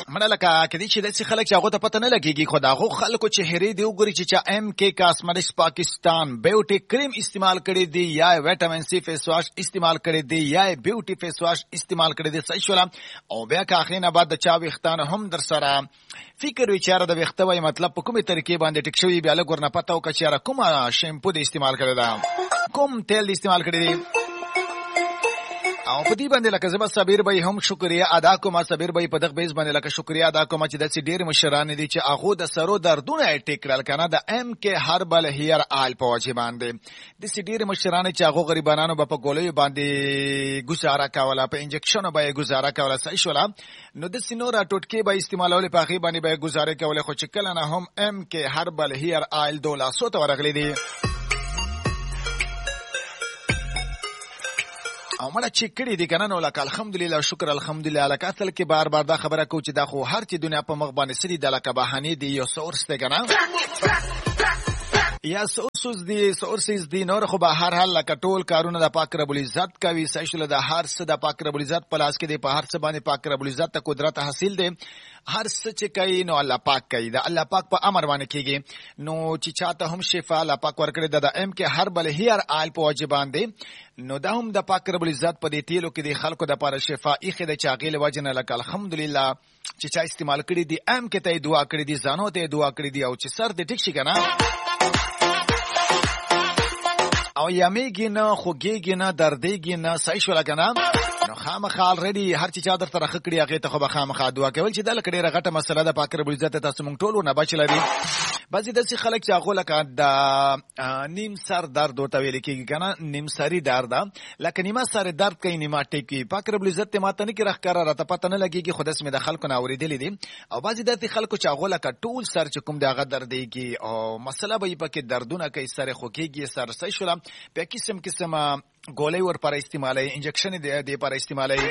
مړه لکه کدي چې داسې خلک چې هغه ته پته نه لګيږي خو دا هغه خلکو چهره دی وګوري چې ام کې کاسمیټکس پاکستان بیوټي کریم استعمال کړي دي یا وټامین سی فیس واش استعمال کړي دي یا بیوټي فیس واش استعمال کړي دي صحیح شول او بیا که اخرینه بعد د چا وختانه هم در سره فکر وچاره د وختوي مطلب په کومه طریقې باندې ټیک شوی بیا لګور نه پته او کچاره کومه شیمپو د استعمال کړي دا کوم تیل استعمال کړي دي او په دې باندې لکه زما صابر به هم شکریا ادا کوم صابر به په دغه بیس باندې لکه شکریا ادا کوم چې د ډېر مشران دي چې هغه د سرو دردونه ټیکرل کنه د ام کې هربل هیر آل په وجه باندې د ډېر مشران چې هغه غریبانو په ګولې باندې گزاره کوله په انجکشن به گزاره کوله صحیح شولا نو د سینورا ټوټکی به استعمالول په غي باندې به گزاره کوله خو چې کله نه هم ام کې هربل هیر آل دولا سو ته ورغلي دي او مړه چې کړي دي کنه نو لکه الحمدلله شکر الحمدلله لکه اصل کې بار بار دا خبره کو چې دا خو هر چې دنیا په مخ باندې سړي د لکه بهانه دي یو سورس ته کنه یا سورس دي نور خو به هر حال لکه ټول کارونه د پاک رب العزت کوي سایشل د هر څه د پاک رب العزت په لاس کې دی په هر څه باندې پاک رب العزت ته قدرت حاصل دی هر څه چې کوي نو الله پاک کوي دا الله پاک په امر باندې کیږي نو چې چاته هم شفا الله پاک ورکړي د ام کې هر بل هیر آل په واجبان دی نو دا هم د پاک رب العزت په دې تیلو کې د خلکو د لپاره شفا اخی د چاغیل وجنه لکه الحمدلله چې چا استعمال کړي دي ام کې ته دعا کړي دي ځانو ته دعا کړي دي او چې سر دې ټیک شي کنه او یمیږي نه خوږیږي نه دردېږي نه صحیح شو لکنه نو خامخا الریډي هر چې چا درته راخ کړي هغه ته خو به خامخا دعا کوي چې د لکه ډیره غټه مسله ده پاک رب العزت تاسو مونږ ټول نه بچ لري بعضی داسې خلک چې هغه لکه د نیم سر درد ورته ویل کېږي کنه نیم سری درد لکه نیمه سر درد کوي نیمه ټیکي پاک رب العزت ماته نه کې راخکاره راته پته نه لګيږي خو داسې مې د خلکو نه اورېدلې دي او بعضی داسې خلکو چې هغه لکه ټول سر چې کوم د هغه دردېږي او مسله به یې پکې دردونه کوي سر خوږیږي سر صحیح شوله په قسم ګولۍ ور پر استعمالي انجکشن دی پر استعمالي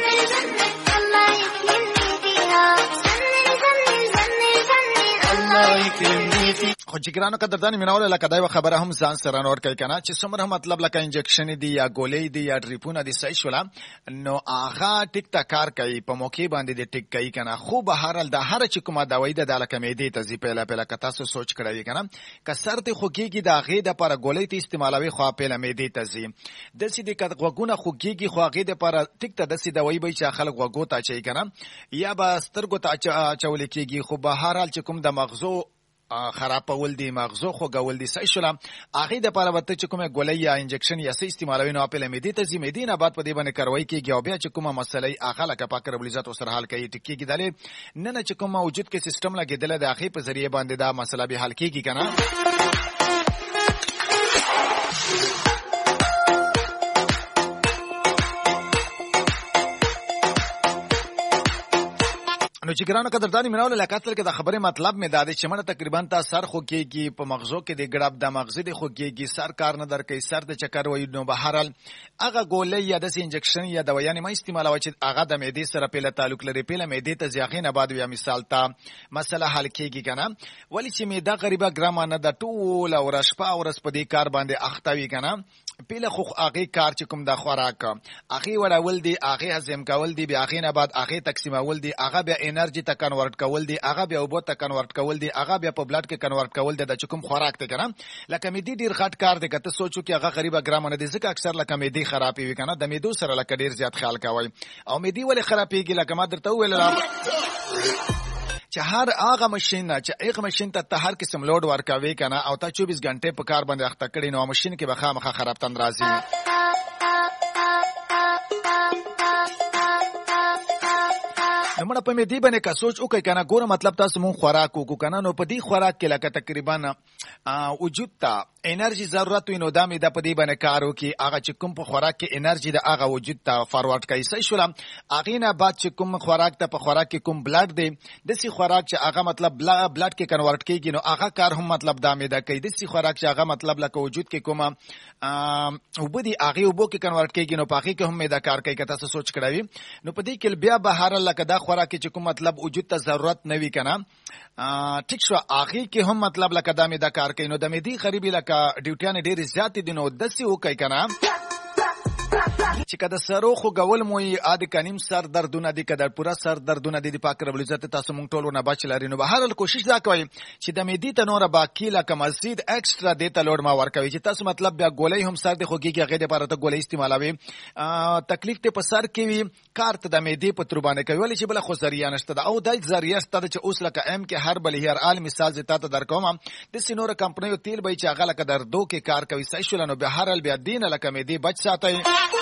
خو چې ګرانو قدردانې میناوله لکه دا خبره هم ځان سره نور کوي کنه چې څومره مطلب لکه انجکشن دی یا ګولۍ دی یا ډریپونه دی صحیح شولا نو هغه ټیک تا کار کوي په موقع باندې دی ټیک کوي کنه خو به هر حال د هر چې کومه دوايي د لکه معدې ته زی پهلا کتا سو سوچ کړی کنه کسر ته خوږیږي د هغه د پر ګولۍ ته استعمالوي خو په معدې ته زی د سې د غوګونه خوږیږي خو هغه د پر ټیک ته د سې دوايي به چې خلک غوګو ته چي کنه یا به سترګو ته چول کېږي خو به هر حال چې کوم د مغزو خرابول دي مغزو خو غول دي صحیح شولا اغه د پاره وته چې کومه ګولۍ یا انجکشن یا سې استعمالوي نو په لمدي ته زميدي نه بعد په دې باندې کاروي کیږي او بیا چې کومه مسلې اغه لکه پاک رب العزت سره حل کوي ټکی کېدل نه چې کومه وجود کې سیستم لګیدل د اخی په ذریعہ باندې دا مسله به حل کیږي کنه نو چې ګرانو قدردانې میناوله لکه اصل کې د خبرې مطلب مې دا دی چې مړه تقریبا تا سر خو کېږي په مغزو کې د ګړب د مغزې د خو کېږي سر کار نه درکې سر د چکر وای نو بهرال هغه ګولۍ یا د انجکشن یا دوايانې ما استعمالوي چې هغه د معدې سره په تعلق لري په معدې ته ځاخې نه بعد بیا مثال تا مسله حل کېږي کنه ولی چې معده غریبه ګرامه نه د ټول او رشپا او رس په دې کار باندې اختوي کنه پیله خو هغه کار چې کوم د خوراک هغه وړول دي هغه هضم کول دي بیا هغه نه بعد هغه تقسیمول دي هغه بیا انرژي ته کنورټ کول دي هغه بیا اوبو ته کنورټ کول دي هغه بیا په بلډ کې کنورټ کول دي د کوم خوراک ته کنه لکه مې ډیر غټ کار دی کته سوچو کې هغه غریبه ګرامونه دي ځکه اکثر لکه مې دی خرابې وي کنه د مې دو سره لکه ډیر زیات خیال کوي او مې دی ولې خرابېږي لکه ما درته ویل چې هر هغه ماشين چې هغه ماشين ته هر قسم لوډ ورکوي کنه او ته 24 غنټه په کار باندې اخته کړي نو ماشين کې به خامخا خراب تند راځي نمړه په مې دی باندې کا سوچ وکي کنه ګوره مطلب تاسو مون خوراک وکړو کنه نو په دې خوراک کې لکه تقریبا وجود ته انرژي ضرورت وي نو دا مې د په دې باندې کار وکي هغه چې کوم په خوراک کې انرژي د هغه وجود ته فارورډ کوي صحیح شول هغه نه بعد چې کوم خوراک ته په خوراک کې کوم بلډ دی د سي خوراک چې هغه مطلب بلډ کې کنورټ کیږي نو هغه کار هم مطلب دا مې د کوي د سي خوراک چې هغه مطلب لکه وجود کې کومه وبدي هغه وبو کې کنورټ کیږي نو په هغه کې هم مې د کار کوي کته سوچ کړی نو په دې کې بیا بهر لکه دا خوراک چې کوم مطلب وجود ته ضرورت نه وی کنه ټیک شو هغه کې هم مطلب لکه دا مې د کار کوي نو د مې دی غریبي لکه ډیوټیان ډېر زیات دي نو دسي وکي کنه چې کده سرو خو غول موي اد کنیم سر دردونه دي کده پورا سر دردونه دي پاک رب العزت تاسو مونږ ټول نه بچ لري نو به هر کوشش دا کوي چې د میدی ته نور باقی لا کم مزید ایکسترا دیتا لوډ ما ورکوي چې تاسو مطلب بیا ګولې هم سر د خوږیږي غیر لپاره ته ګولې استعمالوي تکلیف ته په سر کې وي کارت د میدی په تربانه کوي ولې چې بل خو ذریعہ نشته دا او د ذریعہ ستاسو چې اوس لکه ام کې هر بل هر عالم مثال زتا ته درکوم د سينور کمپنیو تیل به چې هغه لکه دردو کې کار کوي سېشلنو به هر ال بیا دین لکه میدی بچ ساتي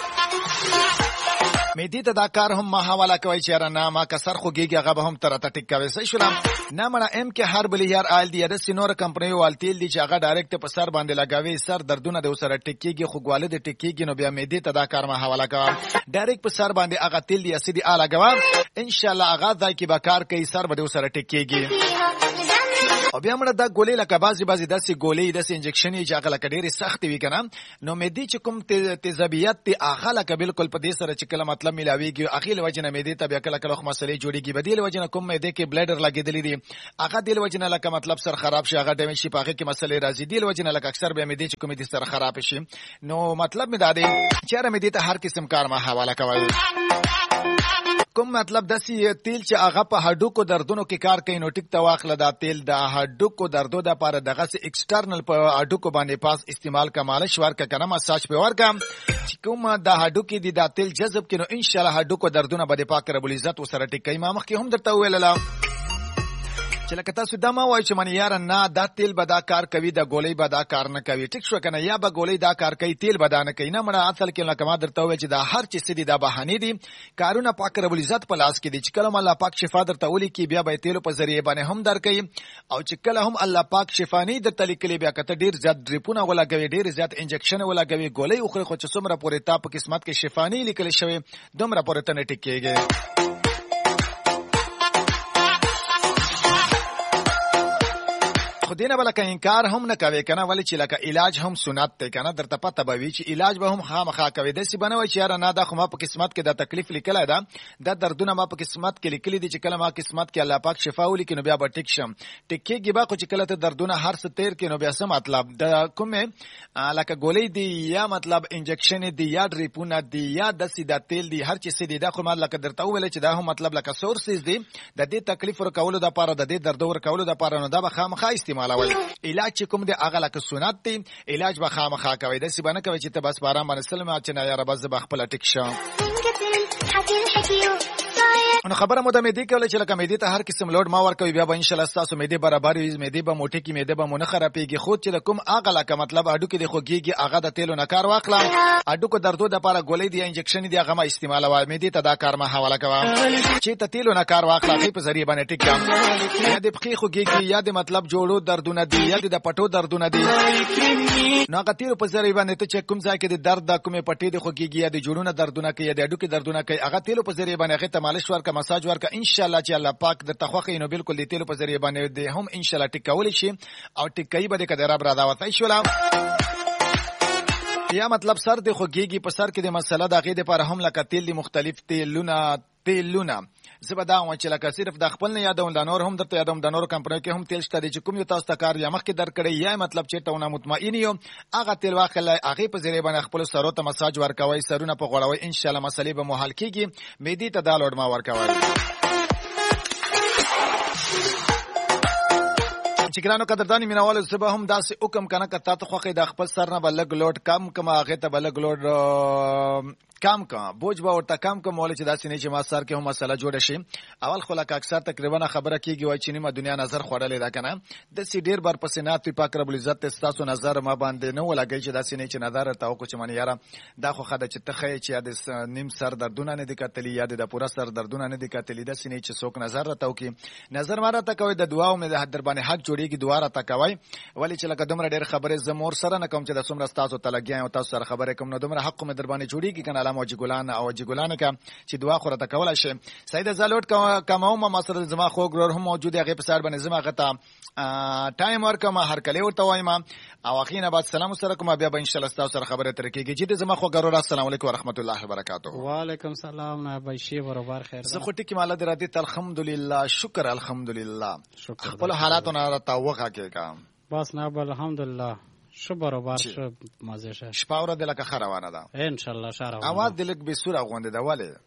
میدی ته دا کار هم ما حواله کوي چې را نه ما کسر خوږیږي هغه به هم تر ته ټیک کوي صحیح شول نه مړه ام کې هر بل یار آل دی د سينور کمپنی وال تیل دی چې هغه ډایرکټ په سر باندې لګاوي سر دردونه د سره ټیکيږي خوګواله د ټیکيږي نو بیا میدی ته دا کار ما حواله کوي ډایرکټ په سر باندې هغه تیل دی اسیدي آله کوي ان شاء الله هغه ځای کې به کار کوي سر به سره ټیکيږي او بیا موږ دا ګولې لکه بازي داسې ګولې داسې انجکشنې چې هغه لکه ډېرې سخت وي کنه نو مېدی چې کوم تیزابیت ته هغه لکه بالکل په دې سره چې کله مطلب ملاويږي اخیل وجنه مېدی ته بیا کله مسلې جوړيږي بدیل وجنه کوم مېدی کې بلیډر لګېدلې دي هغه دل وجنه لکه مطلب سر خراب شي هغه ډیمیج شي پاغه کې مسلې راځي دل وجنه لکه اکثر بیا مېدی چې کوم دي سر خراب شي نو مطلب مې دا دی چې را مېدی ته هر قسم کار ما حواله کوي کوم مطلب داسې تیل چې هغه په هډوکو دردونو کې کار کوي نو ټیک ته واخله دا تیل د هډوکو دردو د لپاره دغه سي ایکسټرنل په هډوکو باندې پاس استعمال کا مالش ورکه کنه مساج په ورکه چې کوم د هډوکو دي دا تیل جذب کینو ان شاء الله هډوکو دردونه به پاک رب العزت وسره ټیکي ما مخکې هم درته ویل چې لکه تاسو دا ما وایي چې من یار نه دا تیل به دا کار کوي دا ګولې به دا کار نه کوي ټیک شو کنه یا به ګولې دا کار کوي تیل به دا نه کوي نه مړه اصل کې لکه ما درته وایي چې دا هر چیز دي دا بهانه دي کارونه پاک رب العزت په لاس کې دي چې کله الله پاک شفا درته ولي کې بیا به تیل په ذریعہ باندې هم در کوي او چې کله هم الله پاک شفا نه درته لیکلي بیا کته ډیر زیات ډریپونه ولګوي ډیر زیات انجکشن ولګوي ګولې او خو چې څومره پورې تا په قسمت کې شفا نه لیکل شوی دومره پورې ته نه ټیکيږي خدینه بلکه انکار هم نه کوي کنه ولی چې لکه علاج هم سنت ته کنه درته پته به وی چې علاج به هم خامخا کوي د سی بنوي چې یاره نه دا خو ما په قسمت کې د تکلیف لیکل ده د دردونه ما په قسمت کې لیکل دي چې کله ما قسمت کې الله پاک شفا ولي کینو بیا به ټیک شم ټیکيږي با خو چې کله ته دردونه هر څه تیر کینو بیا څه مطلب د کومه لکه ګولې دی یا مطلب انجکشن دی یا ډریپونه دی یا د سیده تیل دی هر چیز دی دا خو ما لکه درته ویل چې دا هم مطلب لکه سورسز دی د دې تکلیف ور کولو د لپاره د دې درد ور کولو د لپاره نو دا به خامخا استعمالوي علاج چې کوم دی هغه لکه سنت دی علاج به خامخا کوي د سی باندې کوي چې ته بس باران باندې سلام چې نه یاره بس به خپل ټیک شم نو خبره مو د مېدی کولای چې لکه مېدی ته هر قسم لوډ ما ورکوي بیا به ان شاء الله تاسو مېدی برابر وي مېدی به موټی کې مېدی به مونږ خرابېږي خو چې کوم هغه لکه مطلب اډو کې د خوږیږي هغه د تیلو نه کار واخلا اډو کو دردو د لپاره ګولې دی انجکشن دی هغه ما استعمال وای مېدی ته دا کار ما حواله کوم چې ته تیلو نه کار واخلا خې په ذریعہ باندې ټیک کم یا د پخې خوږیږي یا د مطلب جوړو دردونه دی یا د پټو دردونه دی نو هغه تیلو په ذریعہ باندې ته چې کوم ځای کې د درد د کومه پټې د خوږیږي یا د جوړونه دردونه کوي یا د اډو کې دردونه کوي هغه تیلو په ذریعہ باندې هغه ته مالش ورکا مساج ورکا ان شاء الله چې الله پاک د تخوخې نو بالکل د تیلو په ذریعہ باندې د هم ان شاء الله ټیکول شي او ټیکای به د کډراب را دا وتای شو یا مطلب سر د خوږیږي په سر کې د مسله د غېده پر هم لکه تیل د مختلف تیلونه زبدا و چې لکه صرف د خپل نه یادون د نور هم درته یادوم د نور کمپنۍ کې هم تیل شته چې کوم یو تاسو ته کار یا مخکې درکړی یا مطلب چې ته مطمئن یو هغه تیل واخلای هغه په ذریعہ باندې خپل سرو ته مساج ورکوي سرونه په غوړوي ان شاء الله مسلې به مو حل کیږي مېدی ته دا لوډ ما ورکوي چې ګرانو قدردانی مینوالو زبه هم داسې حکم کنه کته ته خوخه د خپل سر نه بلګ لوډ کم کما هغه ته بلګ لوډ کم کا بوج به ورته کم کوم ولې چې داسې نه چې ما سر کې هم مسله جوړه شي اول خو لکه اکثر تقریبا خبره کیږي وای چې نیمه دنیا نظر خوړلې ده کنه د سې ډیر بر پسینات پاک رب العزت تاسو نظر ما باندې نه ولګی چې داسې نه چې نظر ته او چې من یاره دا خو خدای چې تخې چې د نیم سر دردونه نه دي کتلی یا د پورا سر دردونه نه دي کتلی داسې نه چې څوک نظر ته کوي نظر ماره ته کوي د دعا او د حد در باندې حق جوړیږي دعا را ته کوي ولی چې لکه دومره ډیر خبره زمور سره نه کوم چې د څومره تاسو ته لګیا او تاسو سره خبره کوم نو دومره حق مې در باندې جوړیږي کنه علامه جګولان او جګولان کا چې دعا خو را ته کولای شي سید زالوت کومه ما سره زما خو ګرور هم موجود هغه په سر باندې زما غته ټایم ورکما هر کله ورته وایم او اخینا بعد سلام سره کوم بیا به ان شاء الله تاسو سره خبره تر کېږي چې زما خو ګرور السلام علیکم ورحمت الله وبرکاته وعلیکم السلام نه بشي برابر خیر زه خو ټکی مال درته الحمدلله شکر الحمدلله خپل حالاتونه را توغه کېګا بس نه بل الحمدلله شو برابر شو مزه شه شپه ورځ لکه ښه روانه ده ان شاء الله شهر اواز دې لږ بېسوره غوندې ده ولې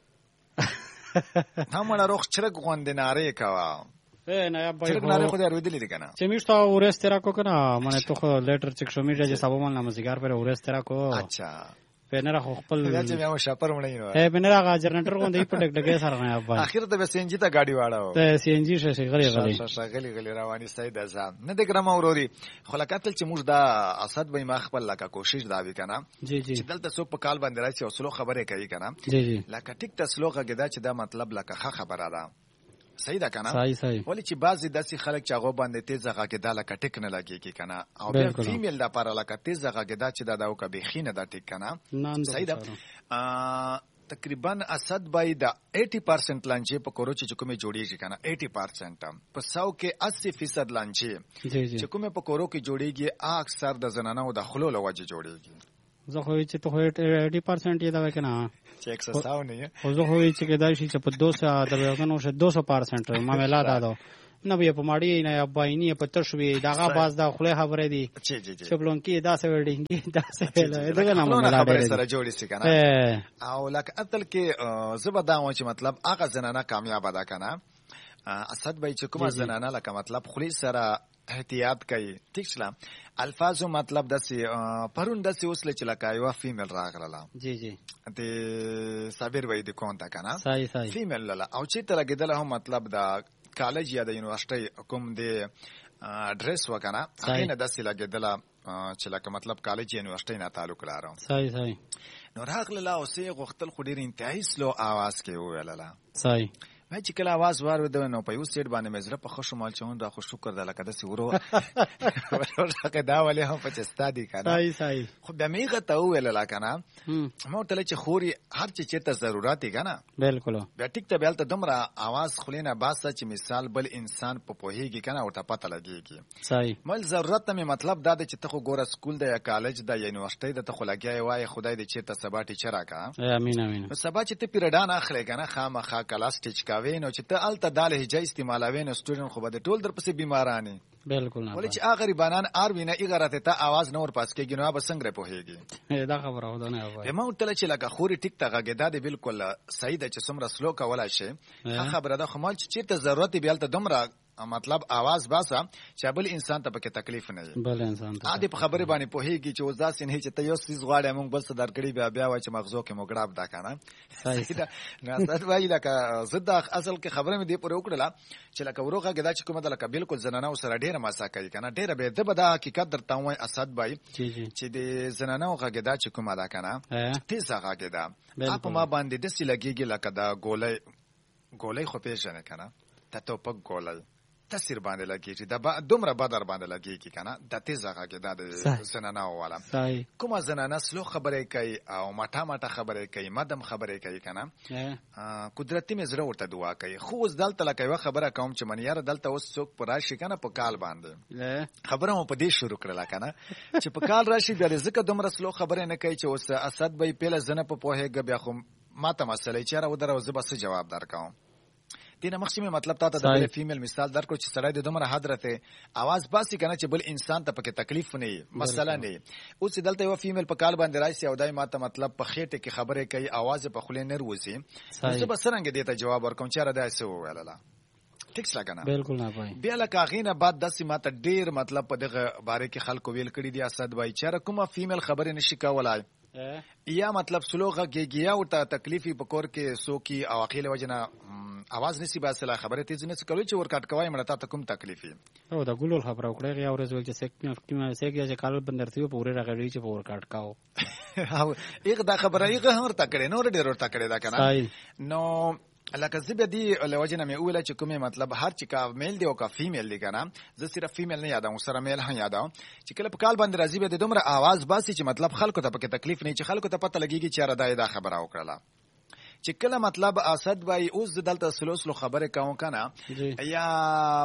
همونه روغ چرګ غوندې نارې کوه نه یا چرګ نارې خو دې اورېدلې دي که نه چې میشته ورځ تیرا کو کنه من تو خو لیټر چک شو میشه چې سبا من نمازګار پر ورځ تیرا کو اچھا پنره خو خپل دا چې مې شاپر مړی نو پنره غا جنریټر غوندې په ټک ټکې سره نه ابا اخر ته به سي ان جي ته گاډي واړو ته سي ان جي شې غلي غلي رواني سید ازام نه د ګرام اوروري خلکاتل چې موږ دا اسد به ما خپل لکه کوشش دا وی کنه جی جی چې دلته سو په کال باندې راشي او سلو خبره کوي کنه جی جی لکه ټیک ته سلوغه کې دا چې دا مطلب لکه ښه خبره ده صحیح ده کنه صحیح ولی چې بعضی داسې خلک چې هغه باندې تیز هغه کې دا لکه ټیک نه لګي کی کنه او بیا فیمیل دا پر لکه تیز هغه کې دا چې دا او کبي خینه دا ټیک کنه صحیح ده تقریبا اسد بای دا 80% لانچې په کورو چې کومه جوړیږي کنه 80% په 100 کې 80% لانچې چې کومه په کورو کې جوړیږي اکثر د زنانو د خلو لوجه جوړیږي زه خو چې ته 80% یې دا وکنه چې 100 نه خو زه خو چې کېدای شي چې په 200 د وګونو شه 200% معاملات ده نه به په ماړی نه باینی په تشوي دغه باز د خله خبره دي چې بلونکی دا څه وډینګي دا څه دغه نه معاملات سره جوړی سي کنه او لکه اصل کې زبدا و چې مطلب هغه زنانه کامیاب ده کنه اسد به چې کومه زنانه لکه مطلب خلی سره احتیاط کوي ٹھیک شلا الفاظو مطلب داسې پرون داسې اوسله چې لکه یو فیمیل راغله جی جی ته صابر وای د کون تا کنه صحیح فیمیل لاله او چې ته لګیدل هم مطلب دا کالج یا د یونیورسيټي کوم دی ډریس وکنه هغه نه داسې لګیدل چې لکه مطلب کالج یونیورسيټي نه تعلق لرم صحیح نو راغله او سه غختل خو ډیر انتهایی سلو आवाज کې ویلاله صحیح مې چې کله आवाज واردو نو په یو سټ باندې مزره په خوشو مال چون دا خو شکر ده لکه د سورو ورته دا ولې هم په چستا دي کنه صحیح خو به میغه ته ویل لا کنه مو ته چې خوري هر چې ته ضرورت دی کنه بالکل بیا ټیک ته بیل ته دمره आवाज خلینه باسه چې مثال بل انسان په پوهیږي کنه او ته پته لګیږي صحیح مل ضرورت مې مطلب دا چې ته خو ګوره سکول د یا کالج د یونیورسيټي د ته خو لګیای وای خدای دې چې ته سبا ټیچر راکا امين امين نو سبا چې ته پیریډان اخلې کنه خامخا کلاس ټیچ کاوي نو چې ته ته د لهجه استعمالوي نو سټوډنټ خو به ټول در پسې بیمارانی بالکل نه ولې چې هغه غریبانان اروینه ایغراته ته आवाज نور پاس کې ګنوا به څنګه پوهیږي دا خبره ودا نه وای ما ورته چې لکه خوري ټیک ته غږیدا دی بالکل صحیح ده چې څومره سلو کولا شي خبره ده خمال چې چیرته ضرورت دی بیالته دمره مطلب आवाज باسه چې بل انسان ته پکې تکلیف نه وي بل انسان ته عادي په خبره باندې پوهیږي چې وځاس نه چې ته یو سیس غواړې موږ بل څه درکړي بیا وای چې مغزو کې موګراب دا کنه صحیح ده نه ست وای لکه زدا اصل کې خبره مې دی پر وکړه چې لکه وروغه کې دا چې کومه ده لکه بالکل زنانه سره ډیره مسا کوي کنه ډیره به د بدا حقیقت درته وای اسد بای چې د زنانه غږ دا چې کومه ده کنه تیزه غږ ده اپ ما باندې د سې لګيږي لکه دا ګولۍ خو پیژنه کنه ته ټوپک ګولۍ تاثیر باندې لګیږي دا دومره بدر باندې لګیږي کنه د تیزه غږ د زنانه والا کومه زنانه سلو خبرې کوي او ماټه خبرې کوي مدم خبرې کوي کنه قدرتي مزره ورته دعا کوي خو اوس دلته لکه یو خبره کوم چې من یاره دلته اوس څوک پر راشي کنه په کال باندې خبره مو په دې شروع کړل کنه چې په کال راشي بیا ځکه دومره سلو خبرې نه کوي چې اوس اسد به پیله زنه په پوهه بیا خو ماته مسلې چیرې ودره زه به جواب درکوم دینه مخکې مطلب تا ته د فیمیل مثال درکو چې سړی د دومره حضرت आवाज باسي کنه چې بل انسان ته پکې تکلیف نه مسله نه اوس دلته یو فیمیل په کال باندې راځي او دای ماته مطلب په خېټه کې خبره کوي आवाज په خله نه روزي زه به څنګه دیته جواب ورکوم چې را داسې ویلاله ټیک څه کنه بالکل نه پای بیا لکه غینه بعد داسې ماته ډیر مطلب په دغه باره کې خلکو ویل کړي دي اسد وای چې کومه فیمیل خبره نشي کولای یا مطلب سلوغه کېږي او ته تکلیفي په کور کې سوکي او اخیله وجنه आवाज نسی باسه خبره تیز نه کولای چې ورکټ کوي مړه ته کوم تکلیفي او دا ګولول خبره وکړه یا ورځ ول چې سېګیا چې کال بندرتي په پوره راغلی چې په ورکټ کاو او یغه دا خبره یغه هم ورته کړي نور ډیر ورته کړي دا کنه نو لکه زبې دی لوجنه مې اوله چې کومه مطلب هر چې کا میل دی او کا فیمیل دی کنه زه صرف فیمیل نه یادم سره میل هم یادم چې کله په کال باندې راځي به د دومره आवाज باسي چې مطلب خلکو ته پکې تکلیف نه چې خلکو ته پته لګيږي چې را دا خبره وکړه چې کله مطلب اسد وای اوس دلته سلوسلو خبره کوم کنه یا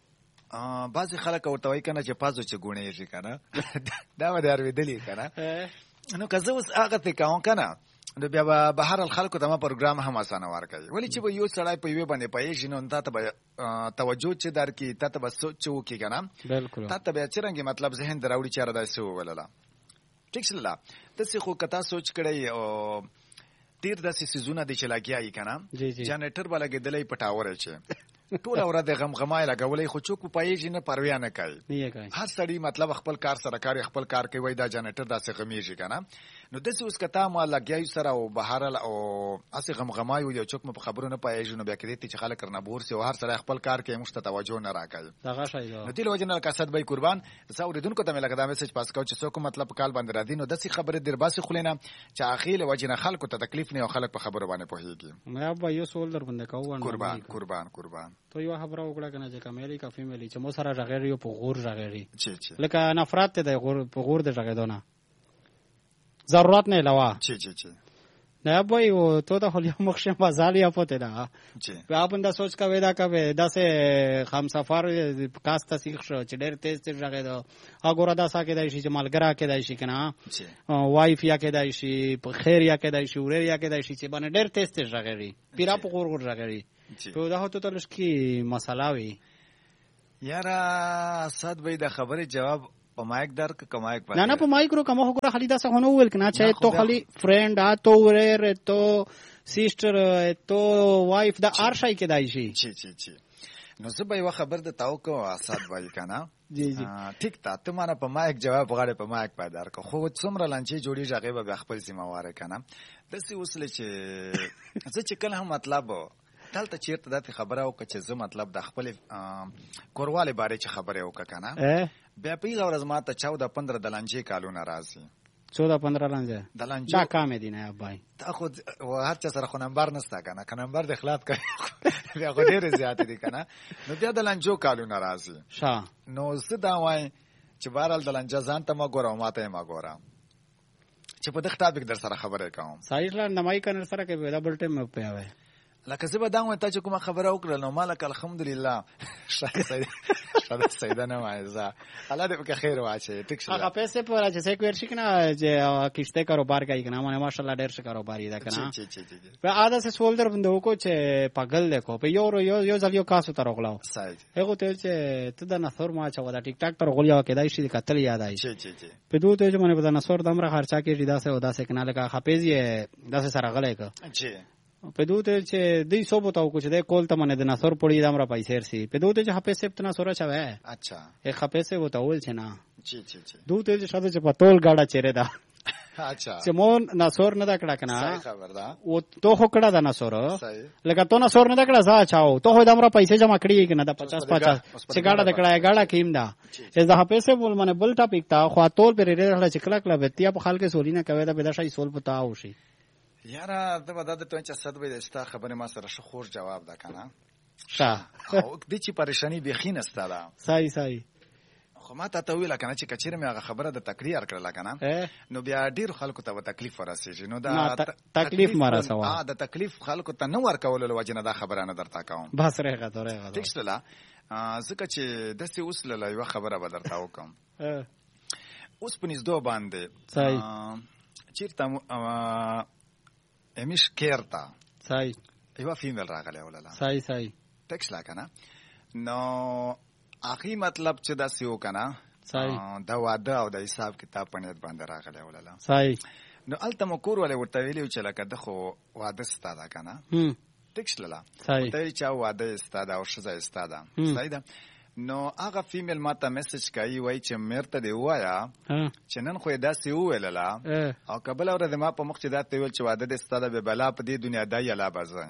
بعضی خلک ورته وای کنه چې پازو چې ګونې شي کنه دا و دې اړ ودلی کنه نو که زه اوس هغه ته کوم کنه نو بیا به هر خلکو ته ما پروګرام هم اسانه ورکوي ولی چې به یو سړی په یوه باندې پېژني نو ته به توجه چې درکې ته به سوچ وکړي کنه بالکل ته به چرنګ مطلب ذهن دراوړي چاره داسې وولله ټیک شله داسې خو کتا سوچ کړی او ډیر داسې سيزونه دي چې لګیایي کنه جنریټر به لګېدلی په ټاور چې ټوله ورځ د غمغمای لګولې خو څوک پېژني نه پروا نه کوي هر سړی مطلب خپل کار سره کوي خپل کار کوي دا جنریټر داسې غمیږي کنه نو داسې اوس کته ما لګیای سره او بهارل او اسې غمغمای یو څوک په خبرو نه پېژني نو بیا کې چې خلک کرنا بور سي او هر سړی خپل کار کوي مشته توجه نه راکوي دغه شای نو تل وجنل کاسد به قربان زاوریدونکو ته ملګری دا میسج پاس کو چې څوک مطلب کال باندې را دي نو داسې خبره در باسي خلینه چې اخیل وجنه خلکو ته تکلیف نه او خلک په خبرو باندې پوهیږي مې ابا یو سوال در باندې کوو قربان تو یو خبره وکړه کنه چې کمیلی کا فیمیلی چې مو سره رغېری او په غور رغېری چی لکه نفرت ته غور په غور د رغېدونه ضرورت نه علاوه چی نه بای او تو ته خلیه مخشه مزالیا پته دا په اپنده سوچ کا ودا کا ودا سے خام سفر کاستا سیخ شو چې ډېر تیز تیز رغېدو اګوره دا سا کې دای شي چې ملګرا کې دای شي کنه وایف یا کې دای شي په خیر یا کې دای شي ورې یا کې دای شي چې باندې ډېر تیز تیز رغېری پیرا په غور رغېری په دا هوته تلش کی مساله وی یاره صد به د خبره جواب په مایک در که مایک نه نه په مایک رو کومه وګړه خالي دا څه هونه ویل کنه چې تو خالي فرند ا تو ورر تو سیسټر تو وایف دا ارشای کې دای شي چی نو زه به یو خبر د تاو کو اساد وای کنه جی ټیک تا ته مانه په مایک جواب غاړه په مایک پدار کو خو څومره لانچې جوړی ځای به خپل ذمہ واره کنه دسي وسله چې زه چې کله هم مطلب دلته چیرته د خبره او چې زه مطلب د خپل کورواله باره چې خبره وکړه کنه بیا پیغه ورځ ماته 14-15 دلانجې کالونه راځي 14-15 لانجې دا کام دي نه بای تا خو هر چا سره خو نمبر نستا کنه که نمبر د اخلاق کوي بیا خو ډېر زیات دي کنه نو بیا دلانجو کالونه راځي نو زه دا وایم چې بهرحال دلانجه ځان ته ما ګوره ماته ما ګوره چې په دغه ټاپک در سره خبره کوم سایډ لا نمای کنه سره کې ویلا بل ټیم په یاوي لکه زه به دا وایم ته چې کومه خبره وکړه نو مالک الحمدلله شاده سیده نه وایزه الله دې په خیر واچي ټیک شه هغه پیسې په راځي چې کویر شي کنه چې کیشته کاروبار کوي کنه مانه ماشاءالله ډېر څه کاروباري ده کنه په عادت سے سوال در بندو کو چې پاگل دیکھو په یو ځلیو کاسو تر غلاو هغه ته چې ته د نثر ما چا ودا ټیک ټاک تر غلیو کېدای شي کتل یاد آی په دوه ته چې مانه په نثر دمره خرچا کې جدا سے ودا سے کنه لکه خپېزي داسې سره غلې کا په دوه ته چې دوی صوب تاو کو چې د کول ته منه د نثر پړی دمره پیسې سي په دوه ته چې خپې سپ تنا سره چوي اچھا ای خپې سه وتاول چې نه چی دوه ته چې شاده چې پتول گاډه چیرې دا اچھا چې مون نثر نه دا کړه کنه صحیح خبر ده او تو خو کړه دا نثر لکه تو نثر نه دا کړه زا چاو تو خو دمره پیسې جمع کړی کنه دا 50 چې گاډه دا کړه گاډه کیم دا از دا خپې سه بول منه بل ټاپک تا خو تول پر ریډر چې کله کله وتیا په خال کې سولینه کوي دا به دا شای سول پتاو شي یاره دا به د 20 به استا خبره ما سره شو خور جواب ده کنه ښه خو د چی پریشانی به خین استاله صحیح خو ما ته ویل کنه چې کچیر مې هغه خبره د تکرار کړل کنه نو بیا ډیر خلکو ته تکلیف ورسېږي نو دا تکلیف مارا سوا د تکلیف خلکو ته نو ورکول لوجنه دا خبره نه درته کوم بس رهغه ټیک شله ځکه چې د سی وسله یو خبره به درته وکم اوس په نږدې باندې صحیح چیرته امیش کېرتا صحیح یو فیمیل راغله ولاله صحیح ټیکس لا کنه نو اخی مطلب چې دا سیو کنه صحیح دا واده او د حساب کتاب پنځ باندې راغله ولاله صحیح نو التم کور ولې ورته ویلو چې لکه د خو واده ستاده کنه ټیکس لا صحیح ته چې واده ستاده او شزه ستاده صحیح ده نو هغه فیمیل ماته میسج کوي وای چې مرته دی وایا چې نن خو دا سی ویللا او قبل اورده ما په مخ چې دا ته ویل چې واده د ستاده به بلا په دې دنیا دای لا بازه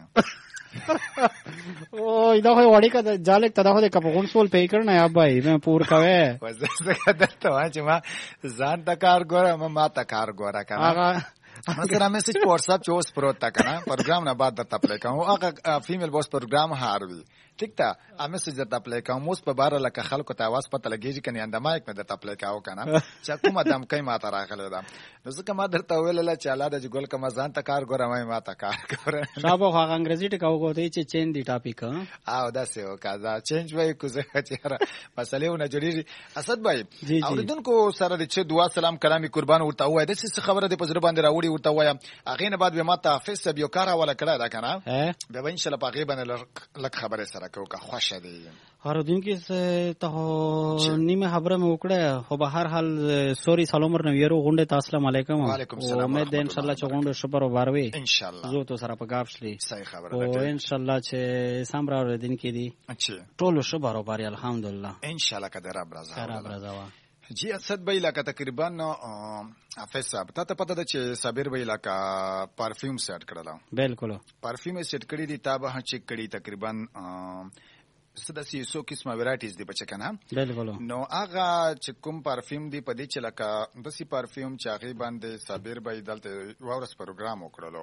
او دا خو وړي کده جالک ته دا خو د کپغون سول پی کړنه یا بای مې پور کوي وځه درته وای چې ما ځان تا کار ګورم ما تا کار ګورا کنه مثلا میسج په واتس اپ چوس پروت تا کنه پروګرام نه بعد درته پلی کوم هغه فیمیل بوس پروګرام هاروي ټیک ته امسج درته اپلای کوم اوس په بار لکه خلکو ته आवाज پته لګیږي کني اندمایک مې درته اپلای کاو کنه چې کومه دم کای ماته راغله ده نو ځکه ما درته ویل چې الله د ګل کما ځان ته کار ګورم ما ته کار ګورم صاحب خو انګریزي ټکاو کوته چې چین دی ټاپیک او دا سه وکړه چینج وای کوزه چې را مسئله ونه جوړیږي اسد بھائی اوریدونکو سره د چې دعا سلام کلامي قربان ورته وای د څه خبره د پزره باندې راوړي ورته وای اغه نه بعد به ما ته حافظ سب یو کار ولا کړه دا کنه به ان شاء الله پاغه باندې لک خبره سره کوه خوښه دی اوریدونکو ته نیمه خبره مې وکړه خو به هر حال سوري سلام نو یرو غونډه السلام علیکم امید ان شاء الله چې غونډه شبر وباروي ان شاء الله زه تو سره په غاب شلی صحیح خبره او ان شاء الله چې سمرا اوریدونکو دي ټول شبر وباري الحمدلله ان شاء الله کده رب رضا جی اسد بھائی لکه تقریبا حافظ صاحب ته پته ده چې صابر بھائی لکه پرفیوم سیټ کړل بالکل پرفیوم سیټ کړی دي تابه چیک کړی تقریبا سداسي 100 قسمه ورایټیز دي بچ کنه بالکل نو هغه چې کوم پرفیوم دی په دې چې لکه دسی پرفیوم چې هغه باندې صابر بھائی دلته ورس پروګرام وکړلو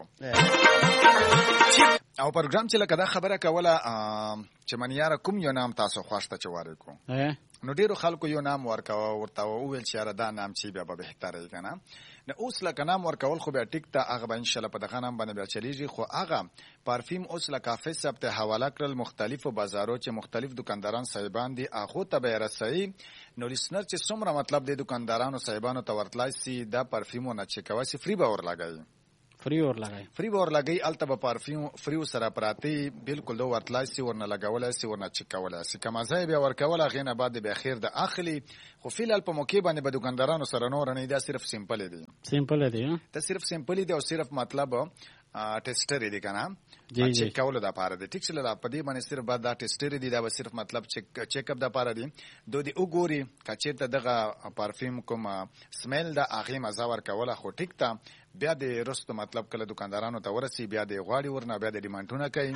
او پروګرام چې لکه دا خبره کوله چې منیار کوم یو نام تاسو خوښته چواره کو نو ډیرو خلکو یو نام ورکاو ورته وویل چې دا نام چې بیا به بهتره کنه نو اوس لکه نام ورکول خو بیا ټیک ته هغه ان شاء الله په دغه نام باندې بیا چلیږي خو هغه پرفیوم اوس لکه حافظ صاحب ته حواله کړل مختلفو بازارو چې مختلف دکانداران صاحبان دي هغه ته به رسي نو لیسنر چې څومره مطلب دی دکاندارانو صاحبانو ته ورتلای سي دا پرفیومونه چې کوي سي فری باور لګای فری اور لګي الته به پرفیوم فری سره پراتی بالکل دو ورتلای سي ورنه لګولای سي ورنه چکولای سي کما ځای بیا ورکول غینه بعد به اخر د اخلي خو فیلال په موقع باندې به دکاندارانو سره نور نه دا صرف سیمپل دي ته صرف سیمپل دي او صرف مطلب ټیسټر دي کنه چې کول دا پاره دي ټیک څه لا په دې باندې صرف بعد دا ټیسټر دي دا به صرف مطلب چیک اپ دا پاره دي دوی وګوري کچې ته دغه پرفیوم کوم سمیل دا اغه مزه ور کوله خو ټیک ته بیا د رستو مطلب کله دکاندارانو ته ورسي بیا د غواړي ورنه بیا د ډیمانډونه کوي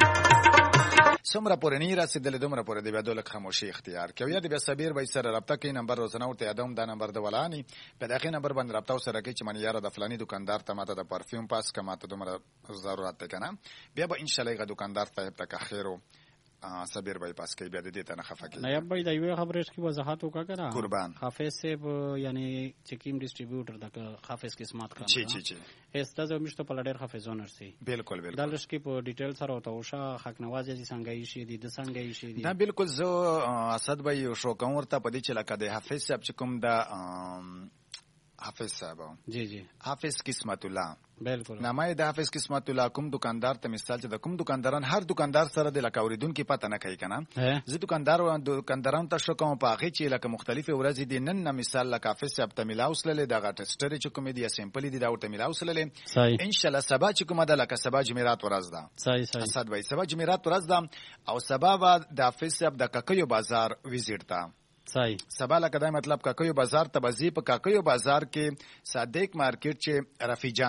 څومره پورې نه رسیدل دومره پورې دی بیا د خاموشي اختیار کوي یا د بیا صبر وای سره رابطه کوي نمبر روزنه ورته یادوم دا نمبر د ولانی په دغه نمبر باندې رابطه سره کوي چې من یاره د فلاني دکاندار ته ماته د پرفیوم پاس کماته دومره ضرورت ده کنه بیا به ان شاء الله غو دکاندار صاحب ته خیرو صبر بھائی پاس کوي بیا د دې ته نه خفه کیږي نایب بھائی دا یو خبره کی وضاحت وکړه کنه قربان حافظ صاحب یعنی چکیم ډیسټریبیوټر د حافظ قسمت کا جی استاد مشته په لړ حافظ اونر سي بالکل دلش کی په ډیټیل سره او توشه حق نوازي څنګه شي دي د څنګه شي دي دا بالکل زه اسد بھائی شو کوم ورته په دې چې لکه د حافظ صاحب چې کوم دا حافظ صاحب جی حافظ قسمت الله بالکل نامه د حافظ قسمت الله کوم دکاندار ته مثال چې د کوم دکانداران هر دکاندار سره د لکاوریدون کې پته نه کوي کنه زه دکانداران ته شو کوم په هغه چې لکه مختلفه ورځې دي نن مثال لکه حافظ صاحب ته ملاوس لله دغه ټیسټر چې کوم دي سیمپل دي دا ورته ملاوس لله ان شاء الله سبا چې کومه ده لکه سبا جمعرات ورځ ده صحیح اسد وای سبا جمعرات ورځ ده او سبا بعد د حافظ صاحب د ککیو بازار ویزیټ تا صحیح سبا لکه دا مطلب کاکیو بازار ته بزی په کاکیو بازار کې صادق مارکیټ چې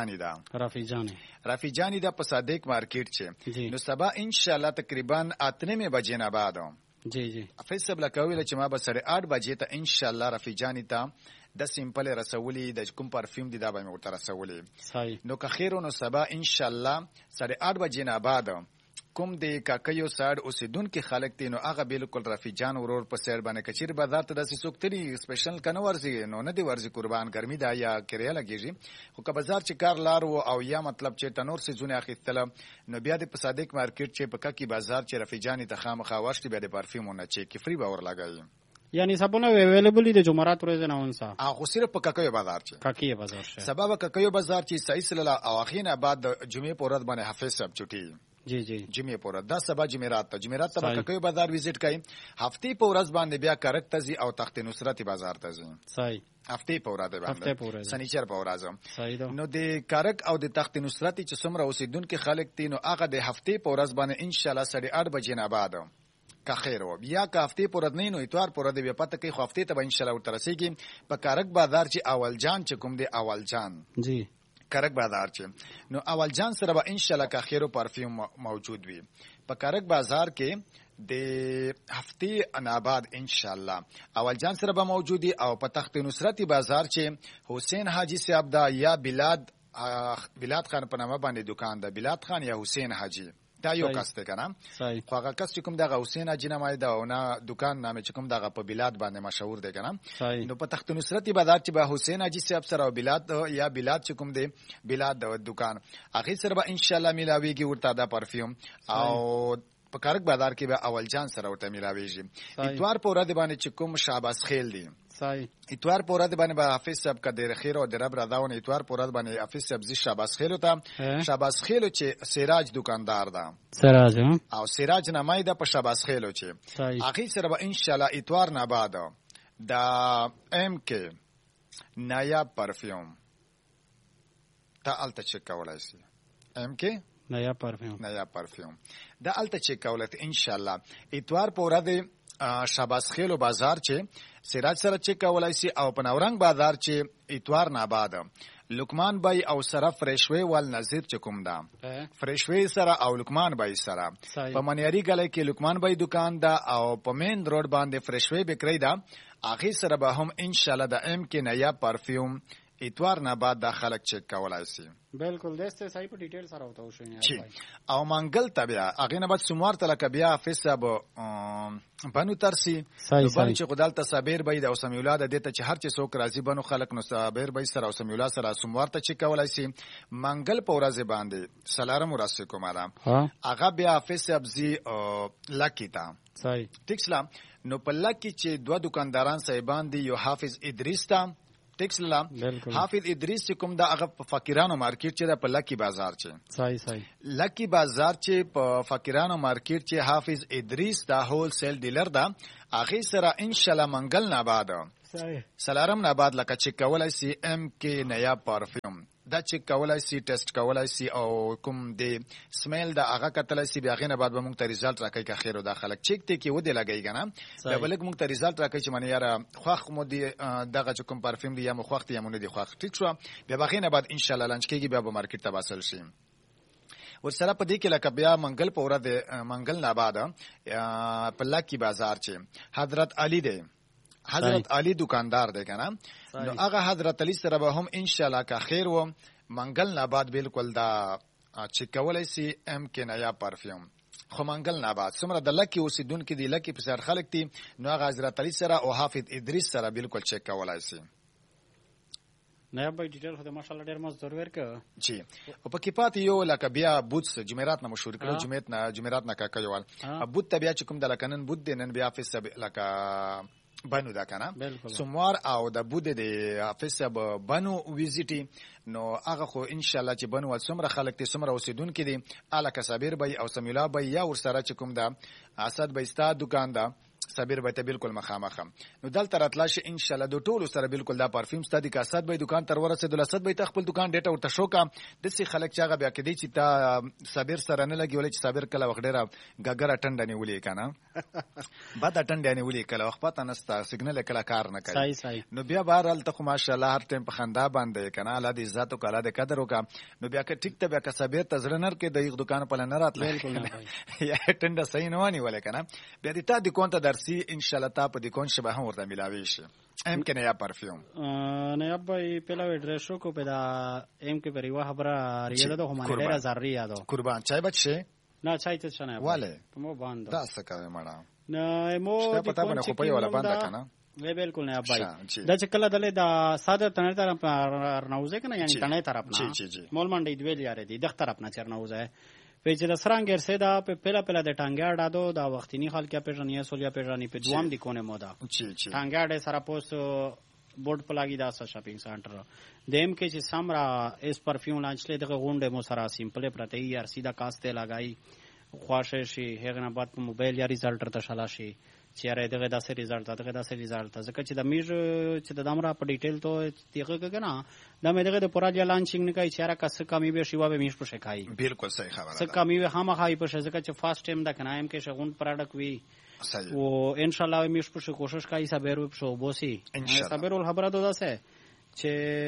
رفیع جانی دا په صادق مارکیټ چې نو سبا ان شاء الله تقریبا 8 بجې نه بعد جی حافظ صاحب لکویل چې ما به 8:30 بجې ته ان شاء الله رفیع جانی ته د سیمپل رسولي د کوم پرفیوم دی دا به مو تر رسولي صحیح نو که خیر نو سبا ان شاء الله 8:30 بجې نه بعد کوم د کاکیو ساړ اوسیدونکو خلک دي نو هغه بالکل رفیع جان ورور په سیر باندې کچیر بازار ته د سوکتري سپیشل کنه ورزي نو نه دی ورزي قربان ګرمي دا یا کړی لګیږي خو که بازار چې کار لار او یا مطلب چې تنور سي زونه اخیستل نو بیا د صادق مارکیټ چې په کاکی بازار چې رفیع جان ته خامخا ورشتي بیا د پرفیومونه چې کی فری باور لګایي یعنی صابونه اویلیبل دي جمعرات ورځ نه اونسا هغه صرف په کاکیو بازار چې کاکیو بازار شه سبب کاکیو بازار چې صحیح سره او اخینه بعد جمعې په ورځ باندې حافظ صاحب چټي جی جمعې په ورځ 10 سبا جمعرات ته کاکیو بازار ویزیټ کړئ هفته په ورځ باندې بیا کرک تزي او تخت نصرت بازار تزي صحیح هفته په ورځ باندې سنیچر په ورځ نو د کرک او د تخت نصرت چې څومره اوسیدونکو خلک دي نو هغه د هفته په ورځ باندې ان شاء الله 8:30 بجې نه بعد که خیر و بیا که هفته پر ورځ نه نو اتوار پر ورځ بیا پته کوي خو هفته ته به ان شاء الله ورترسيږي په کرک بازار چې اول جان چې کوم دی اول جان جی کرک بازار چې نو اول جان سره به ان شاء الله که خیر پرفیوم موجود وي په کرک بازار کې د هفته اناباد ان شاء الله اول جان سره به موجودي او په تخت نصرت بازار چې حسین حاجی صاحب دا یا بلاد خان په نامه باندې دکان ده بلاد خان یا حسین حاجی دا یو کس دی کنه خو هغه کس چې کوم دغه حسین اجینه مای دا او نه دکان نامه چې کوم دغه په بلاد باندې مشهور دی کنه نو په تخت نصرت بازار چې به حسین اجی صاحب سره بلاد یا بلاد چې کوم دی بلاد د دکان اخر سره به ان شاء الله ملاویږي ورته دا پرفیوم او په کارک بازار کې به اول جان سره ورته ملاویږي اتوار په ورځ باندې چې کوم شاباس خیل دی اتوار په ورځ باندې به حافظ صاحب کا ډیر خیر او درب راځاونه اتوار په ورځ باندې حافظ صاحب زی شاباس خیل ته شاباس خیل چې سراج دکاندار ده سراج او سراج نامای ده په شاباس خیل چې اخر سره به ان شاء الله اتوار نه بعد دا ام کې نیا پرفیوم تا الته چک کولای شي ام کې نیا پرفیوم دا الته چک کولای ان شاء الله اتوار په ورځ شاباس خیل بازار چې سراج سره چک کولای شي او په نورنګ بازار چې اتوار نه بعد لقمان بای او سره فرشوي ول نظیر چې کوم دا فرشوي سره او لقمان بای سره په منیاری گلی کې لقمان بای دکان دا او په مین روډ باندې فرشوي بکری دا اخر سره به هم ان شاء الله د ام کې نیا پرفیوم اتوار نه بعد د خلک چک کولای شي بالکل دسته صحیح په ډیټیل سره وته شو او منګل ته بیا اغه نه بعد سوموار ته لکه بیا حافظ بنو ترسي بن چې خدای ته صابر بيد او سمي اولاد دته چې هر چې څوک راضي بنو خلق نو صابر بيد سره او سمي اولاد سره سوموار ته چک کولای شي منګل په ورځ باندې سلام ورسې کومه اغه بیا حافظ ابزي لکی تا صحیح ټیکسلا نو په لکی چې دوه دکانداران صاحبان دي یو حافظ ادریس تا ټیکسلا حافظ ادریس چې کوم دا هغه په فقیرانو مارکیټ چې دا په لکی بازار چې صحیح لکی بازار چې په فقیرانو مارکیټ چې حافظ ادریس دا هول سیل ډیلر دا اخر سره ان شاء الله منګل نه بعد سلام نه بعد لکه چې کولای سی ام کې نیا پرفیوم دا چې کولای سی ټیسټ کولای سی او کوم دی سمیل دا هغه کتلای سی بیا غینه بعد به مونږ ته ریزلټ راکړي که خیر او دا خلک چیک ته کې و دی لګی کنه دا بلک مونږ ته ریزلټ راکړي چې من یاره خوخ مو دی دغه چې کوم پرفیوم دی یا مو خوخت یا مونږ دی خوخ ټیک شو بیا بغینه بعد ان شاء الله لانچ کېږي بیا به مارکیټ ته وصل شي ورسره په دې کې لکه بیا منګل په ورځ منګل نه بعد په لکی بازار چې حضرت علی دی حضرت علی دکاندار دی کنه نو هغه حضرت علی سره به هم ان شاء الله کا خیر و منګل نه بعد بالکل دا چې کولای سی ام کې نیا پرفیوم خو منګل نه بعد سمره د لکی اوسیدونکو دی لکی په سر خلک دي نو هغه حضرت علی سره او حافظ ادریس سره بالکل چک کولای سی نیا به ډیټیل خو د ماشاءالله ډیر مزدور ورکه جی او په کې پات یو لکه بیا بوتس جمعرات نه مشهور کړو جمعرات نه کاکایوال بوت ته بیا چې کوم د لکنن بوت دینن بیا حافظ لکه بنو دا کنه سوموار او د بود د حافظ بنو ویزیټي نو هغه خو ان شاء الله چې بنو څومره خلک ته څومره اوسیدونکو دي الکه صابر بای او سمیلا بای یا ور سره چې کوم دا اسد بایستا دکان دا صابر بای ته بالکل مخامخه نو دلته راتلاش ان شاء الله د ټولو سره بالکل دا پرفیوم ستادي کا اسد بای دکان تر ورسېدل اسد بای خپل دکان ډیټا ورته شوکا د سي خلک چې هغه بیا کدي چې تا صابر سره نه لګي ولې چې صابر کله وخت ګګر اټنډ نه ولي کنه بعد اټنډ نه ولي کله وخت پته نستا سیګنل کله کار نه کوي نو بیا بهرال ته خو ماشاءالله هر ټیم په خندا باندې کنه الله دې عزت او کله دې قدر وکا نو بیا که ټیک ته بیا که صابر تزړه نر کې د یو دکان په لنه راتل یا اټنډ صحیح نه ونی ولې کنه بیا دې تا د کونته درسي ان شاء الله تا په دې کون شبه هم ورته ملاوي شي ام کې نیا پرفیوم نیا به پیلا وډرشو کو په دا ام کې پریوا خبره ریاده ده هم ډیره ضروري یادو قربان چای بچي نه چای ته څنګه والے په مو باندې دا څه کوي مړه نه مو د پتا باندې خو په ولا باندې کنه وی بالکل نه ابای دا چې کله دله دا ساده تنه طرف نوزه کنه یعنی تنه طرف نه مول منډي دوی لري دي د طرف نه چرنوزه په چې د سرانګر سدا په پهلا د ټانګا ډادو دا وختینی خلک په ژوندیا سولیا په ژوندې په دوام د کونه مودا ټانګا ډې سره پوس بورډ پلاګی دا شاپینګ سنټر دیم کې چې سمرا اس پرفیوم لانچ له دغه غونډه مو سره سیمپل پرته یار سیدا کاسته لګای خواشه شي هغه نه بعد په موبایل یا ریزلټ ته شلا شي چیرې دغه داسې ریزلټ ځکه چې د میژ چې د دمره په ډیټیل ته دغه کنه د مې دغه د پروژه لانچینګ نه کوي چیرې کس کمی به شیوا به میژ په شکای بالکل صحیح خبره څه کمی به هم خای په ځکه چې فرست ټایم د کنایم کې شغون پروډکټ وی او ان شاء الله میژ په کوشش کوي صبر وبشو بوسي صبر ول خبره ده چې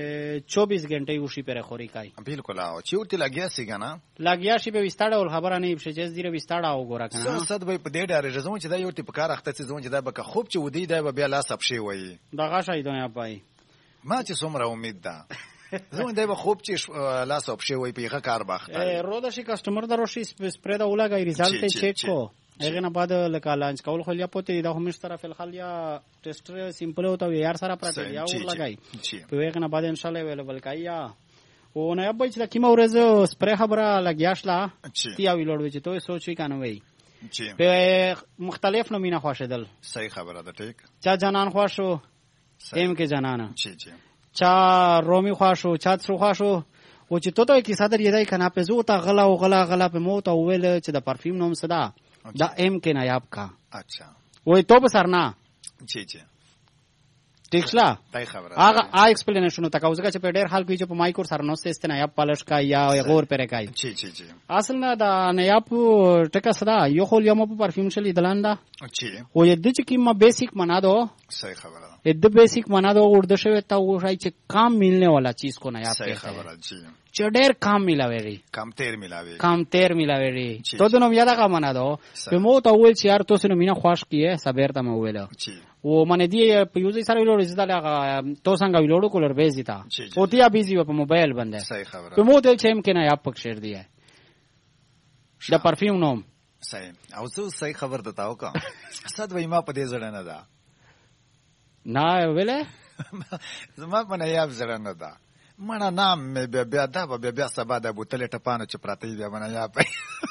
24 غنټه وشي پر خوري کوي بالکل او چې ورته لګیا سي کنه لګیا شي به وستاړه ول خبره نه بشه چې زیره وستاړه او ګوره کنه صد به په دې ډاره رزمو چې دا یو ټیپ کار اخته چې زون چې دا به خوب چې ودی دا به بیا لا سب شي وای دا غاښای دنیا پای ما چې څومره امید ده زمون دای خوب چې لاس اپ شي وي په کار باخت رو د شي کسٹمر درو شي سپری دا ولاګي ریزلټ چیک کو هغه نه بعد لکه لانچ کول خو یا پته دا هم طرف الخل یا ټیسټر سیمپل او ته یار سره پراته یا ولګي په هغه نه بعد ان شاء الله اویلیبل کایا او نه ابای چې کیمه ورځ سپری خبره لګیاشلا تی او لوړ وچ ته سوچي کنه وای په مختلف نمونه خواشدل صحیح خبره ده ټیک چا جنان خواشو ایم کې جنانه چا رومي خواشو چا څو خواشو او چې ته کی صدر یدای کنه په زو ته غلا په موت او ویل چې د پرفیوم نوم صدا دا ایم کې نایاب کا اچھا وای تو به سرنا جی ټیکسلا هغه ایکسپلینیشن ته کاوزګه چې په ډېر حال کې چې په مایکور سره نو سیستم نایاب پالش کا یا غور پرې کای جی اصل نه دا نایاب ټکا صدا یو خو یم په پرفیوم شلی دلاندا او یده چې کیما بیسیک منا دو صحیح خبره یده بیسیک منا دو ورده شوی تا و شای چې کام ملنے والا چیز کو نایاب صحیح خبره جی چې ډېر کام ملاوي کم تیر ملاوي تو دنو یاده کا منا دو په مو ته ول چې یار تو سينو مینا خوښ کیه صبر ته مو ویل او من دی په یوزي سره ویلو زدا لغه تو څنګه ویلو کولر بیزی تا او تیا بیزی په موبایل باندې صحیح خبره په مو ته چې امکان یا پک شیر دی دا پرفیوم نوم صحیح او زه صحیح خبر دتاو کا صد وای ما په دې زړه نه دا نه ویله زما په نه یاب زړه نه دا مړه نام مې بیا دا بیا سبا د بوتل ټپانو چې پراته بیا باندې یا په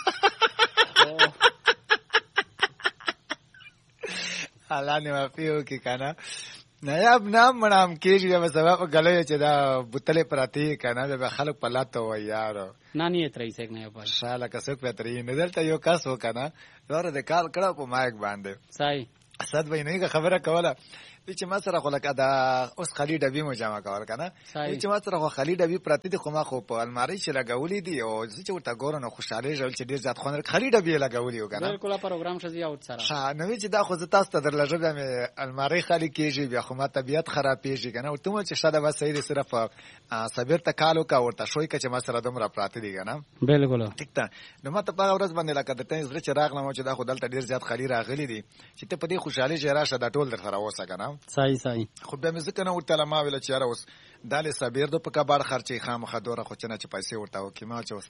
حالا نه مافیو کې کنه نایاب نام منام کېږي بیا سبا په غلې چې دا بوتل پراته کنه بیا خلک پلاته و یار نه نه ترې څنګه نه په شاله کسو په ترې نه دلته یو کس وکنه ور د کال کړه په مایک باندې صحیح اسد وای نه خبره کوله چې ما سره خو لکه دا اوس خلی ډبی مو جمع کول کنه چې ما سره خو خلی ډبی پراته دي خو ما خو په الماری چې لګولې دي او چې ورته ګورنه خوشاله ژول چې ډیر ځات خو خلی ډبی لګولې وکنه بالکل پروګرام شزي اوت سره ها نو چې دا خو تاسو ته درلږه به الماری خالی کېږي بیا خو ما طبيعت خرابېږي کنه او ته چې شاده بس صحیح صرف صبر تکالو کا ورته شوي چې ما سره دومره پراته دي کنه بالکل ټیک ته نو ما ته په ورځ باندې لکه د تنځ چې راغلم چې دا خو دلته ډیر ځات خالی راغلي دي چې ته په دې خوشاله جراشه دا ټول در سره وسه کنه صحیح خو به مې ځکه نه ورته ما ویل چې یاره اوس دالې صابر د په کباړ خرچې خامخا دوره خو چې نه چې پیسې ورته وکړي ما چې اوس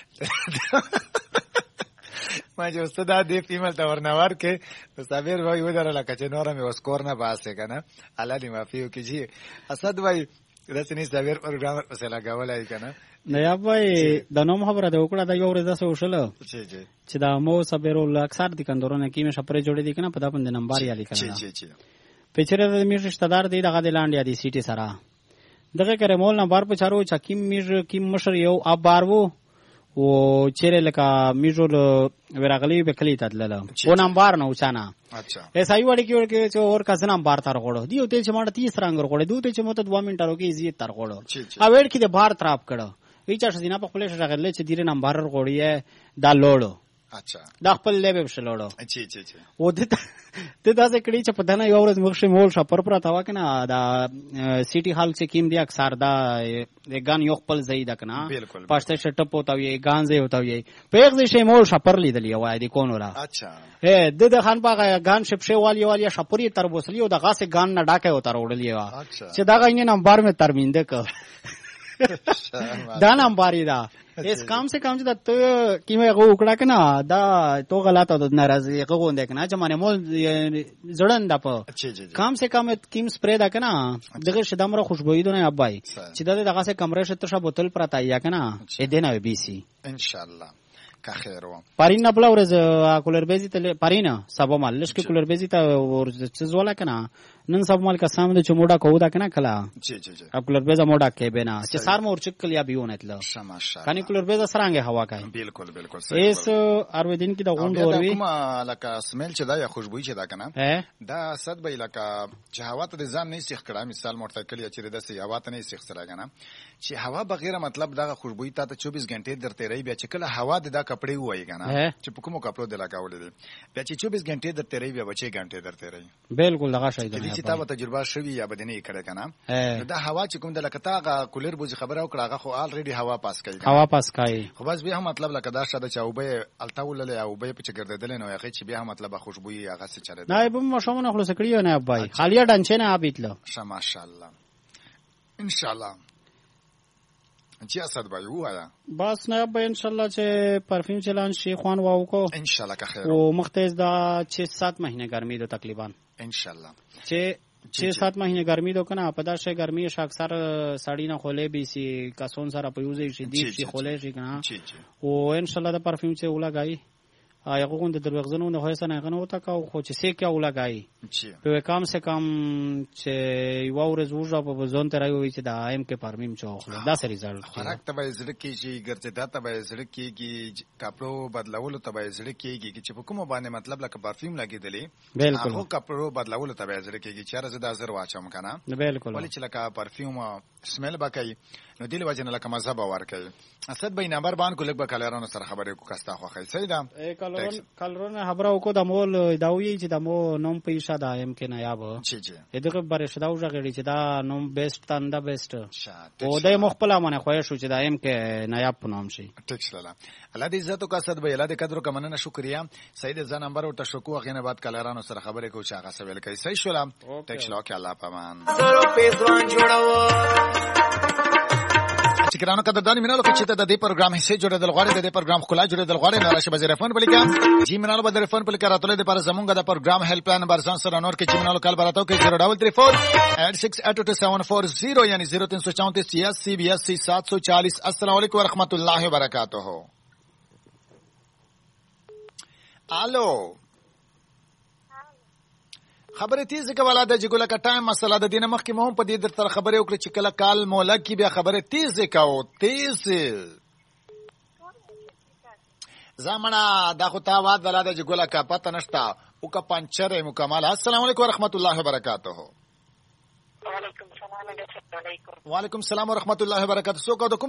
ما چې اوس دا دې فیمل ته ورنور کې صابر وایي ودره لکه چې نوره مې اوس کور نه باسې که نه الله دې معافي وکړي جي اسد وایي داسې نه صابر پروګرامر پسې لګولی که نه نایاب وای د نوم خبره ده وکړه دا یو ورځ داسې وشله چې دا مو صابر اکثر دکاندارونه کې مې شپرې جوړې دي که نه په دا باندې نمبر یا لیکنه پیچره د میر رشتہ دار دی دغه د لاندې دی سیټي سره دغه کرے مول نمبر په چارو چکیم میر کیم مشر یو ابار وو او چیرې لکه میجول ورغلی به کلی تدلله و نمبر نه وچانا اچھا ایسا ای وړي کې چې اور کا نمبر تر غوړو دی ته چې ماته 30 رنگ غوړو دوی چې ماته 2 منټه روکي زی تر غوړو ا وړ کې د بار تراب کړه ایچا شدینا په خپل شغله چې دیره نمبر غوړی دا لوړو اچھا دا خپل لیبل شلوړو اچھا و ته دا ځکړي چې په دنه یو ورځ مخشه مول شپر پر تا وکنه دا سیټي هال چې کیم دی اکثر دا غان یو خپل زید کنه پښته شټ پوتاو یې غان زې وتاو یې په یو ځای مول شپر لیدلی وای دی کون را اچھا د خان باغ غان شپشه والی شپری تر بوسلی او د غاسه غان نه ډاکه وتر وړلی وا چې دا غینې نمبر مې ترمینده ک دا نمبر دا اس کام سے کام چې ته کیمه غو وکړه کنه دا تو غلطه د ناراضي غو نه کنه چې معنی مول زړن دا په کام سے کام کیم سپری دا کنه دغه شدامره خوشبوئی دونه ابای چې دغه سه کمره شته ش بوتل پراته یا کنه ا دې نه بي سي ان شاء الله کا خیر و پارین بل ورځ کولر بیزی ته پارین سبا مال لشکې کولر بیزی ته ورځ زولا کنه نن سب مال کا سامنے چموډا کو دا کنه کلا جی اب کولر بیزا موډا کې بنا چې سار مور چکل یا بیونه تل شماشا کني کولر بیزا سرانګه هوا کوي بالکل ایس ارو دین کی دا غوند وروي کومه لکه سمیل چې دا یا خوشبوئی چې دا کنه دا صد به لکه چې هوا ته ځان نه سیخ کړه مثال مرته کلی چې د سي هوا ته نه سیخ سره کنه چې هوا بغیر مطلب دا خوشبوئی ته 24 غنټه درته رہی بیا چې کله هوا د دا کپڑے وای کنه چې په کومو کپړو د لگاولې دي بیا چې 24 غنټه درته رہی بیا بچي غنټه درته رہی بالکل دغه شای دی چې تاسو تجربه شوی یا بدني کړه کنه دا هوا چې کوم د لکتا کولر بوزي خبره وکړه خو الریډي هوا پاس کوي خو بس بیا مطلب لکه دا شاده چاوبه التاول له او به په چګرددل نه یخې چې بیا مطلب خوشبوئی هغه څه چره نه به مشمون خلاص کړیو نه ابای خالیا ډنچنه ابیتلو ماشاءالله ان شاء الله چې اسد بای وایا بس نه به ان شاء الله چې پرفیوم چلان شي خوان واو کو ان شاء الله که خیر او مختز دا 6-7 مہینے گرمی دو تقریبا ان شاء الله 6-7 مہینے گرمی دو کنه په دا شی گرمی ش اکثر ساړی نه خولې بي سي کاسون سره په یوزې شي دی شي خولې شي کنه او ان شاء الله دا پرفیوم چې ولګای هغه غوند د دروغزنو نه هوسه نه غنو تا کو خو چې سې کې ولګای په کم سے کم چې یو ورځ وژه په ځون ته راوي چې دا ایم کې پرمیم چوخله دا سری ریزلټ فرق ته به زړه کې چې ګرځدا ته به زړه کې کپړو بدلولو ته به زړه کې چې په کوم باندې مطلب لکه پرفیوم لګیدلې بالکل هغه کپړو بدلولو ته به زړه کې چې راز د زر واچم کنه بالکل ولې چې لکه پرفیوم سمیل بکای نو دل وجه نه لکه مزه باور کوي اسد به نمبر باندې کو لګ به کلرانو سره خبرې کو کستا خو خی سیدا کلرونه خبره کو د مول داوی چې د مو نوم پیښه دا ایم کې نایاب دغه بر شدا او غړي چې دا نوم بیسټ تنده بیسټ او د مخبل امنه خو شو چې دا ایم کې نایاب پنوم شي ټیک شلا الله دې عزت او کسد به الله دې قدر او کمنه شکریا سید ز نمبر او تشکو غینه بعد کلرانو سره خبرې کو چې هغه سویل کوي صحیح شلا ټیک شلا کې الله پامان چکرانو قدردانی منالو که چیتا دا دی پروگرام حصے جوڑے دل غواری دا دی پروگرام خلا جوڑے دل غواری ناراش بزیر فون پلیکا جی منالو بدر فون پلیکا راتولے دی پر زمونگا دا پروگرام هیلپ لائن نمبر زان سر انور کے جی منالو کال براتاو کے 033482740 یعنی 0334 السلام علیکم ورحمت اللہ وبرکاتہ. الو خبره تیزه کوله د جګوله کا ټایم مسله د دینه مخکې مهم په دې درته خبره وکړه چې کله کال مولا کې بیا خبره تیزه کاو تیزه زمانہ دا خو تا واد ولا د جګوله کا پته نشتا او کا پنچره مکمل. السلام علیکم ورحمت الله وبرکاتہ. وعلیکم السلام ورحمت الله وبرکاتہ. سو کو د کوم